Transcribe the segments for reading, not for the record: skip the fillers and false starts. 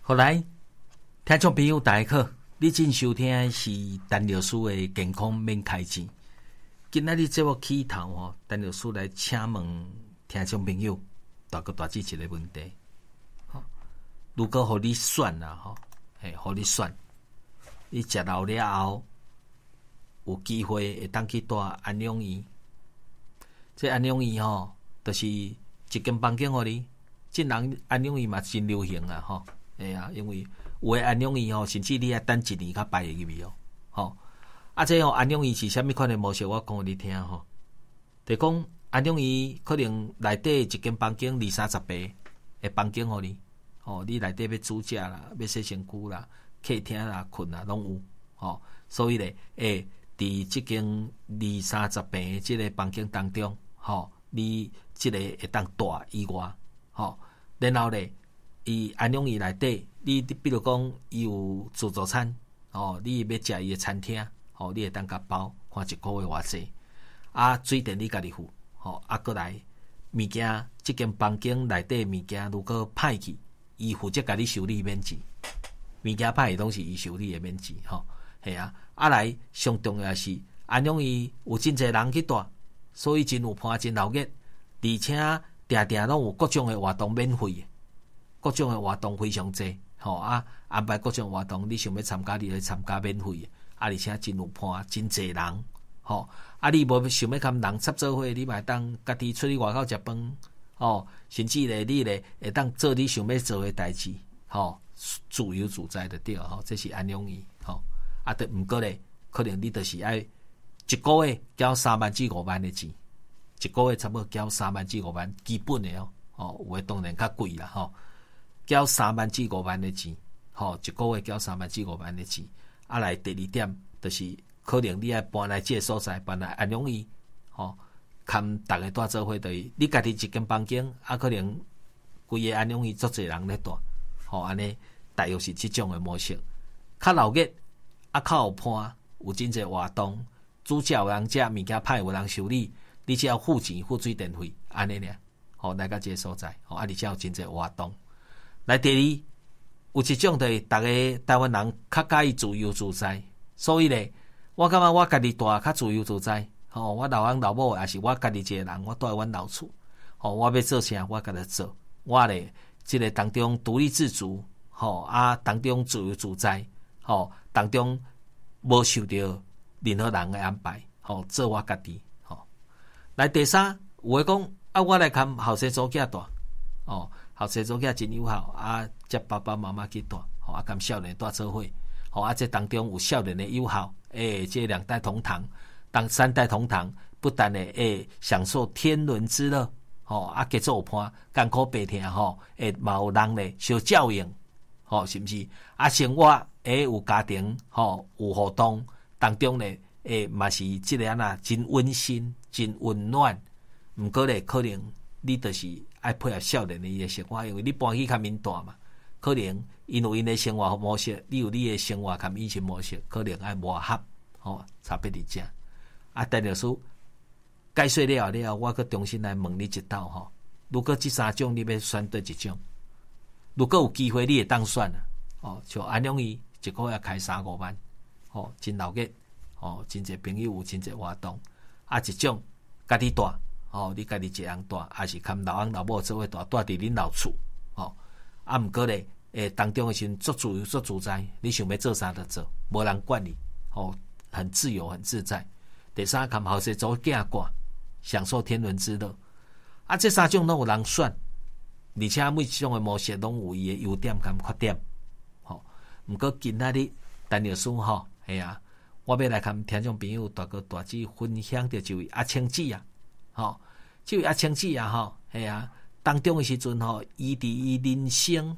后来，听众朋友大家好，你正收听的是陈老师的健康免开钱。今仔日节目起头陈老师来请问听众朋友大致一个问题。如果互你选啦，互你选，你食老了后，有机会会当去住安养院。这安养院就是一间房间互你。这人安养院嘛真流行啊，因为有诶安养院甚至你要等1年才排会入去这安养院是啥物款诶模式？我讲互你听就讲安养院可能内底一间房间20-30平诶房间互你，你内底要煮食啦，要洗身躯啦，客厅啦、困啦拢有，所以咧，伫即间20-30平诶即个房间当中，你即个会当住以外，然后咧，伊安养院内底，你比如讲伊有自助餐，你要食伊诶餐厅，你会当甲包，看一个月偌济，水电你家己付，过来物件，即间房间内底物件如果歹去，伊负责甲你修理免钱，物件歹去拢是伊修理诶免钱，系啊。来上重要是安养院有真侪人去住，所以真有伴真闹热，而且定定拢有各种诶活动免费诶，各种诶活动非常济，安排各种活动，你想要参加你去参加免费诶，而且真有伴真侪人，你无想要跟人插做伙，你嘛当家己出去外口食饭，甚至咧你咧会当做你想要做诶代志，自由自在就对，这是安养院，得毋过咧，可能你就是爱一个月交3万至5万的钱，一个月差不多交3万至5万基本的有诶当然较贵啦，交3万至5万的钱，一个月交3万至5万的钱，来第二点就是可能你爱搬来这个所在，搬来安养院，跟大家住做伙等于你家己一间房间，可能规个安养院足侪人咧住，安尼大约是即种的模式，较闹热。较有伴，有真侪活动，煮食有人食，物件歹有人修理，你只要付钱付水电费，安尼尔，来到这个所在，而且有真侪活动。来第二，有一种就是大家台湾人较介意自由自在，所以咧，我感觉我家己住较自由自在，我老翁老母也是我家己一个人，我住喺阮老厝，我要做啥我家己做，我咧即个当中独立自主，当中自由自在。当中无受到任何人的安排，做我家己，来第三，有诶讲我来看后生祖囝住，后生祖囝真友好，接爸爸妈妈去住，跟少年住做伙，这当中有少年的友好，这2代同堂，当3代同堂，不但会享受天伦之乐，结做有伴，艰苦白疼，嘛有人咧受照应。是毋是？生活有家庭，有互动当中咧，嘛是即个真温馨、真温暖。毋过咧，可能你就是爱配合少年的伊个生活，因为你搬去较面大嘛，可能因有因的生活模式，你有你的生活跟以前模式，可能爱磨合，差别伫遮。陈老师解说了后，我阁重新来问你一道如果这3种你要选对一种？如果有机会，你会当选像安养院一个月开3-5万，真闹热，真侪朋友有真侪活动，一种家己住，你家己一个人住，还是跟老翁老母做伙住，住伫恁老厝，毋过咧，当中的时阵足自由足自在，你想要做啥就做，无人管你，很自由很自在。第三，跟后生祖囝住，享受天伦之乐，这3种拢有人选。而且每一种的模式拢有伊的优点跟缺点，毋过今仔日陈老师我要来跟听众朋友大致分享着一位阿青姊这位阿青姊当中的时阵伊伫伊人生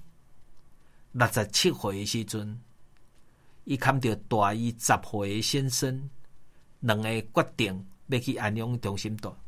67岁的时阵，伊看到大伊10岁的先生，2个决定要去安养中心住。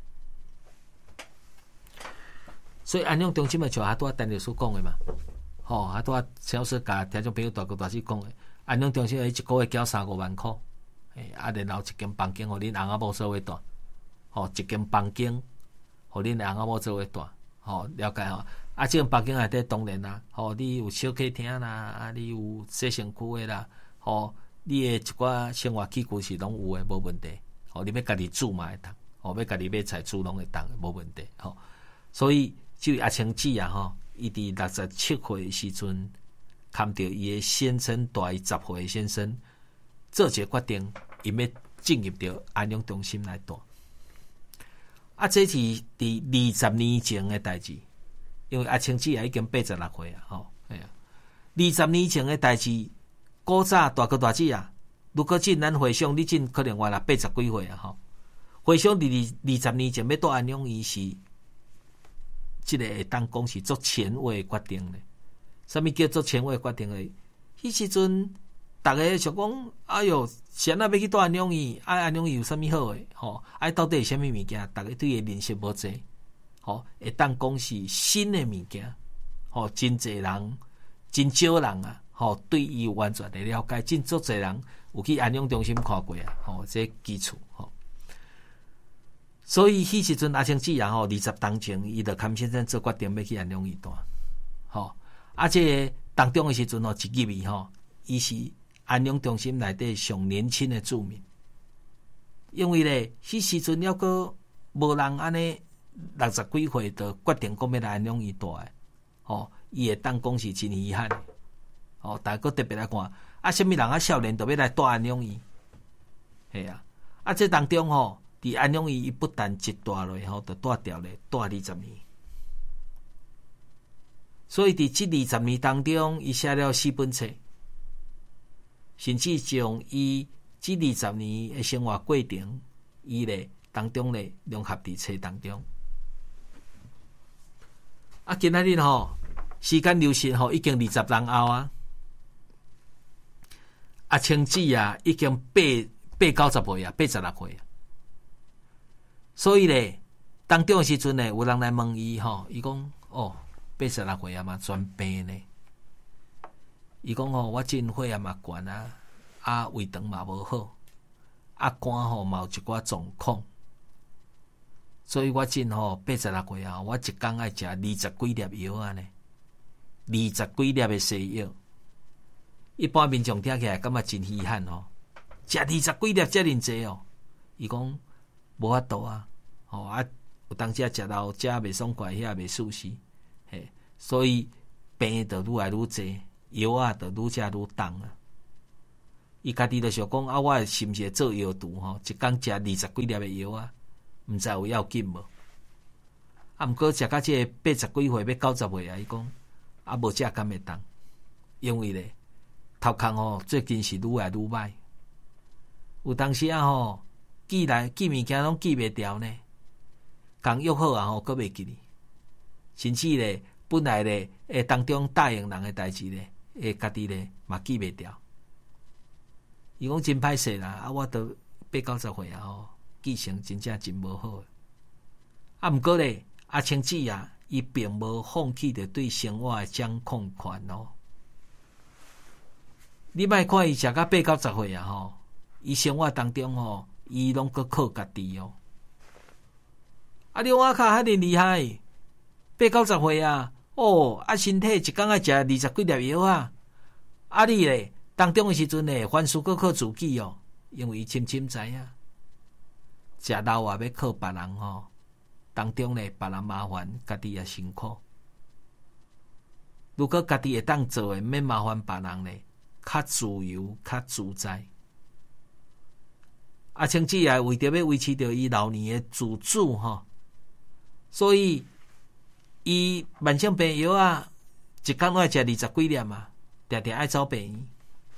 所以安养中心的像拄陈老师讲的嘛，拄陈老师甲听众朋友大致讲的，安养中心一个月交3-5万块，然后一间房间互恁翁仔某做伙住，一间房间互恁翁仔某做伙住，了解这种北京内底当然啦，你有小客厅啦，你有洗身躯的啦，你的一寡生活起居是拢有诶，无问题。你要家己煮嘛会当，要家己买菜煮拢会当，无问题。所以就阿青姊啊，伊伫67岁的时阵，看到伊的先生大于10岁的先生，做一个决定，伊要进入到安养中心来住。这是伫20年前的代志。因为阿青姊也已经86岁啊，20年前的代志，古早大哥大姐啊，如果进咱回想，你进可能话啦80几岁啊，回想20年前要住安养院是，这个会当讲是做前卫决定的。什么叫做前卫决定的？迄时阵，大家想讲，哎哟，谁要去住安养院？安养院有啥物好诶？到底是啥物物件？大家对伊认识无济。会当讲是新的物件，真侪人，真少人啊，对伊完全的了解，真足侪人有去安养中心看过啊，这基础，所以迄时阵阿青姊啊，20当前，伊就坎先生做决定要去安养院住，这当中的时阵一入去伊是安养中心内底上年轻的住民，因为咧，迄时阵还阁无人安尼。60几岁就决定讲要来安养院住诶，伊会当讲是真遗憾诶，大家特别来看，什么人少年就要来住安养院，系啊，这当中伫安养院伊不但一住落就住掉咧，住20年，所以伫这20年当中，伊写了4本册，甚至将伊这20年诶生活过程，伊咧当中咧融合伫册当中。今仔日时间流逝已经20年后啊，阿青姊啊已经90岁啊，86岁啊，所以咧当中时阵咧，有人来问伊伊讲86岁啊嘛，全病呢。伊讲我真血也嘛悬啊，胃肠嘛无好，肝嘛有一寡状况。所以我真86岁啊，我一工爱食20几粒药啊呢，20几粒的西药。一般民众听起来感觉真稀罕食20几粒遮尔济伊讲无法度啊，有当时食到食袂爽快，遐袂舒适，所以病就愈来愈济，药啊就愈食愈重啊。伊家己就想讲我是毋是做药毒一工食20几粒的药啊？毋知有要紧无？毋过食到这80几岁要90岁啊，伊讲无食敢会当，因为咧头壳最近是愈来愈歹，有当时记物件拢记袂牢呢，讲约好佫袂记哩，甚至咧本来咧当中答应人的代志咧，家己咧嘛记袂牢。伊讲真歹势啦，我都80-90岁啊记性真正真无好。毋过咧，阿青姊啊，伊并无放弃着对生活的掌控权你莫看伊食到80-90岁啊伊生活当中伊拢搁靠家己你我靠，遐尼厉害，80-90岁啊，身体一工爱食20几粒药啊，你咧当中的时阵咧，凡事搁靠自己因为伊深深知影。食老啊，要靠别人当中咧，别人麻烦，家己也辛苦。如果家己会当做诶，免麻烦别人咧，较自由，较自在。阿青姊也为着要维持着伊老年诶自主所以伊慢性病药啊，一工爱食20几粒啊，常常爱走病院，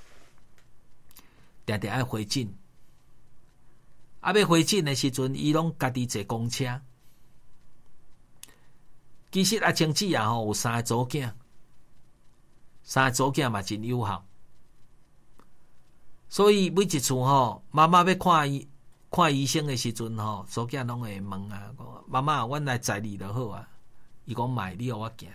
常常爱回诊。要回诊的时阵，伊拢家己坐公车。其实阿青姊啊有3个祖囝，3个祖囝嘛真友好。所以每一次妈妈要看医生的时阵祖囝拢会问啊，妈妈，阮来载你就好啊。伊讲卖，你互我行。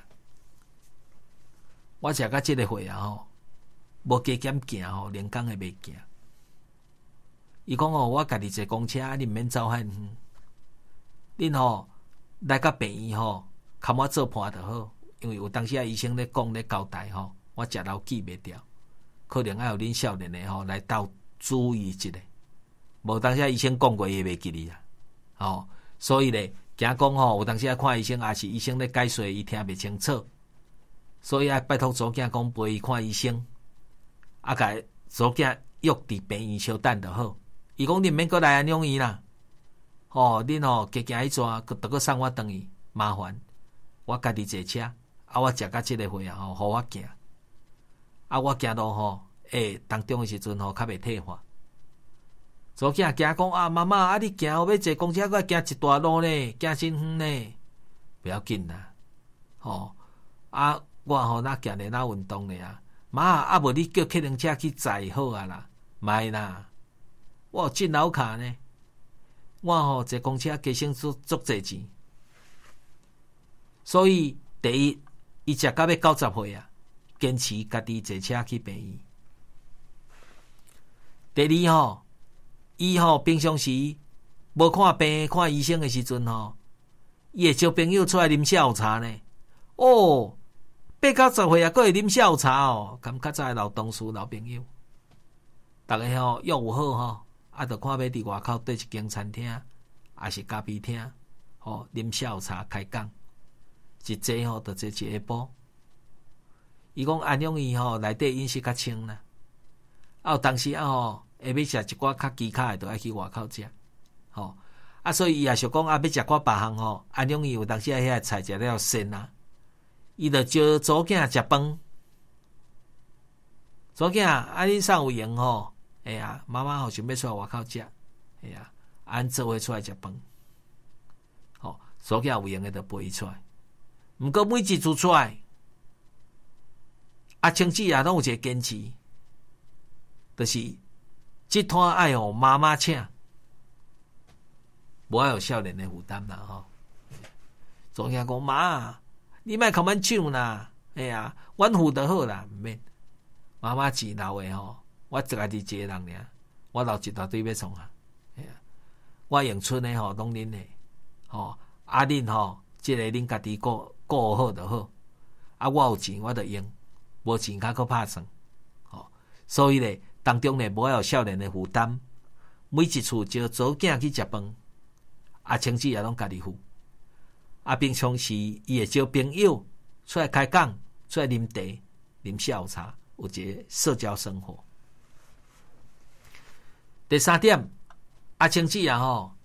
我食到这个岁啊无加减行连工会袂行。伊讲我家己坐公车，你毋免走遐远。恁来到病院，看我做伴就好， 因为有当时医生咧讲咧交代我食老记袂掉，可能要有恁少年的来斗注意一下。无当时医生讲过，伊袂记哩啊。所以咧，惊讲有当时看医生，也是医生咧解说，伊听袂清楚，所以拜托祖囝讲陪伊看医生，甲祖囝约伫病院相等就好。伊讲恁免过来安养伊啦，恁加行迄抓，得个送我转去，麻烦我家己坐车，我食到即个岁互我行，我行路当中的时阵较袂退化。祖囝惊讲妈妈你行要坐公车，还行一段路呢，行真远呢，不要紧啦。我哪行咧哪运动咧啊？妈无你叫客人车去载好啊啦，歹啦。我有真老卡呢，我坐公车加省足侪钱。所以第一，伊食到要90岁啊，坚持家己坐车去病院。第二伊平常时无看病看医生的时阵伊会招朋友出来啉下午茶呢。80-90岁啊，还会啉下午茶咁较早的老同事老朋友，逐个约有好就看要伫外口对一间餐厅，也是咖啡厅，啉下午茶开讲，一坐就坐一下晡。伊讲安养伊内底饮食较清啦，有当时下要食一寡较基卡的，就爱去外口食，所以伊也想讲要食寡别项安养伊有当时遐菜食了鲜啊，伊就招祖囝食饭。祖囝恁啥有闲妈妈想要出来外口食，俺做伙出来食饭。祖囝有闲的就陪伊出来，毋过每一次出来，亲子也拢有一个坚持，就是这摊爱妈妈请，无爱有少年的负担啦祖囝讲妈，你莫甲阮抢啦，阮付就好啦，毋免。妈妈钱留的我家己一个人尔，我留一大堆要创啊。我用剩的拢恁的，恁即个恁家己顾好就好。我有钱我就用，无钱较搁拍算。所以咧，当中咧无爱有少年的负担。每一次招祖囝去食饭，亲子也拢家己付。平常时伊会招朋友出来开讲，出来啉茶、啉下午茶，有一个社交生活。第三点，亲子